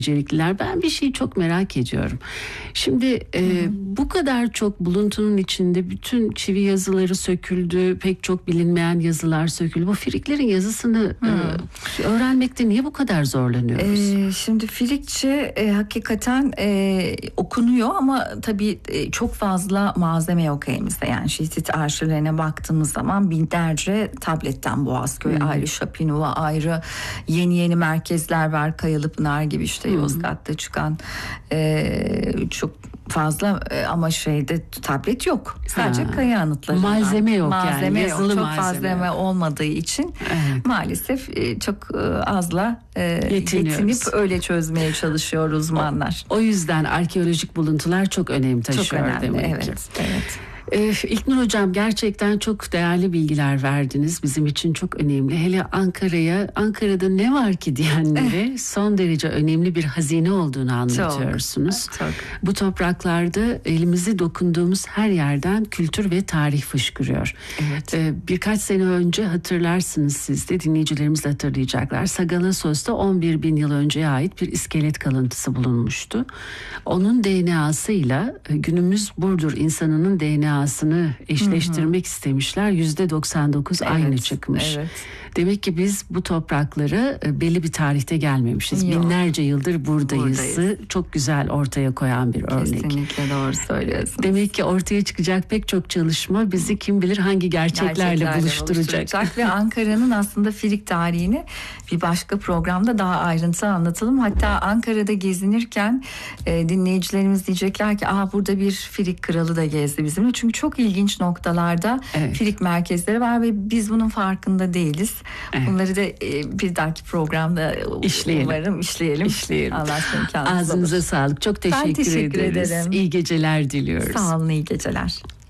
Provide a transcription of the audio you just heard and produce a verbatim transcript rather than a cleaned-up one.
becerikliler. Ben bir şeyi çok merak ediyorum. Şimdi e, bu kadar çok buluntunun içinde bütün çivi yazıları söküldü, pek çok bilinmeyen yazılar söküldü. Bu Friklerin yazısını e, öğrenmekte niye bu kadar zorlanıyoruz? Ee, şimdi Frikçe e, hakikaten e, okunuyor ama tabii e, çok fazla malzeme yok elimizde. Yani Hitit arşivlerine baktığımız zaman binlerce tabletten Boğazköy hmm. ayrı, Şapinova ayrı, yeni yeni merkezler var. Kayalıpınar gibi işte hmm. Yozgat'ta çıkan e, çok fazla e, ama şeyde tablet yok. Sadece ha. kaya anıtları. Malzeme yok malzeme yani. Yok. Yazılı Çok malzeme malzeme yok. olmadığı için evet. maalesef e, çok e, azla e, yetinip öyle çözmeye çalışıyor uzmanlar. O, o yüzden arkeolojik buluntular çok önem taşıyor çok önemli, demek evet, ki. Evet. Ee, İlknur Hocam, gerçekten çok değerli bilgiler verdiniz. Bizim için çok önemli. Hele Ankara'ya, Ankara'da ne var ki diyenlere son derece önemli bir hazine olduğunu anlatıyorsunuz. Çok, çok. Bu topraklarda elimizi dokunduğumuz her yerden kültür ve tarih fışkırıyor. Evet. Ee, birkaç sene önce hatırlarsınız, siz de dinleyicilerimiz de hatırlayacaklar. Sagalassos'ta on bir bin yıl önceye ait bir iskelet kalıntısı bulunmuştu. Onun D N A'sıyla günümüz Burdur insanının D N A'sı eşleştirmek hı hı. istemişler. yüzde doksan dokuz evet, aynı çıkmış. Evet. Demek ki biz bu topraklara belli bir tarihte gelmemişiz. Yok. Binlerce yıldır buradayız. buradayız. Çok güzel ortaya koyan bir örnek. Kesinlikle doğru söylüyorsunuz. Demek ki ortaya çıkacak pek çok çalışma bizi kim bilir hangi gerçeklerle, gerçeklerle buluşturacak. buluşturacak. Ve Ankara'nın aslında Frig tarihini bir başka programda daha ayrıntı anlatalım. Hatta Ankara'da gezinirken e, dinleyicilerimiz diyecekler ki Aa, burada bir Frig kralı da gezdi bizimle. Çünkü çok ilginç noktalarda evet. Frig merkezleri var ve biz bunun farkında değiliz. Evet. Bunları da e, bir dahaki programda işleyelim. umarım işleyelim. işleyelim. Allah Ağzınıza olur. Sağlık. Çok teşekkür, ben teşekkür ederiz. ederim. İyi geceler diliyoruz. Sağ olun, iyi geceler.